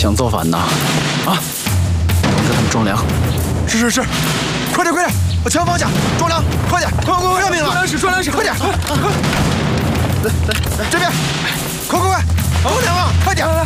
想造反呐？啊！给他们装粮。 是，快点，往前方向装粮，快点，快！要命了！装粮食，快点！来，这边，快！装粮啊，快点！